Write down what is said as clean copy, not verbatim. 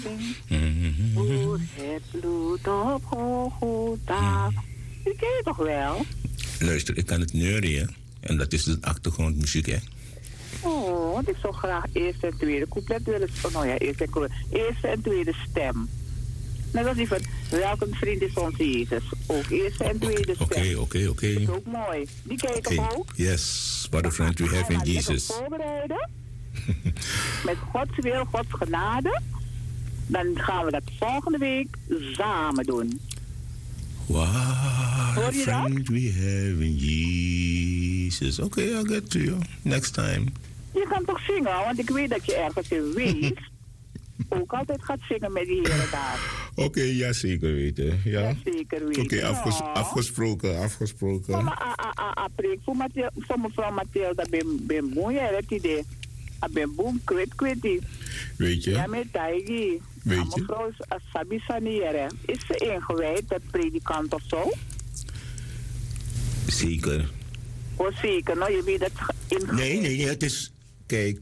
Voor het bloed op Golgotha. Die ken je toch wel? Luister, ik kan het neurien. En dat is de achtergrondmuziek, hè? Oh, want ik zou graag eerste en tweede couplet willen... Oh, nou ja, eerste en tweede stem. Net als die van, welke vriend is ons Jezus? Ook eerste en tweede stem. Oké. Dat is ook mooi. Die ken je toch ook? Yes, what a friend we have in Jesus. Voorbereiden. Met Gods wil, Gods genade. Dan gaan we dat volgende week samen doen. What a je friend we have in Jesus. Oké, I'll get to you next time. Je kan toch zingen, want ik weet dat je ergens in Wees ook altijd gaat zingen met die heren daar. Oké, ja, zeker weten. Ja, zeker weten. Oké, afgesproken. Mama, preek voor mevrouw Mathilda, ben moe, het idee. Ben boem, kwit. Weet je? Ja, met Taigi. Weet je? Mevrouw Sabi Saniere. Is ze ingewijd, dat predikant of zo? Zeker. Oh, zeker, nou, je weet dat Nee, het is... Kijk,